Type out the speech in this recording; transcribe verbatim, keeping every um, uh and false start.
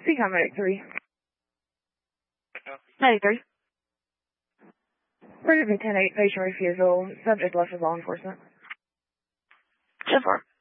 C COM ninety-three. ninety-three. President ten eight, patient refusal. Subject left with law enforcement. ten four.